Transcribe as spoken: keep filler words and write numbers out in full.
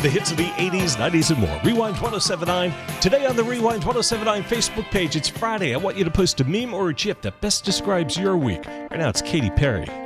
The hits of the eighties, nineties, and more. Rewind ten seventy-nine. Today on the Rewind ten seventy-nine Facebook page, it's Friday. I want you to post a meme or a GIF that best describes your week. Right now, it's Katy Perry.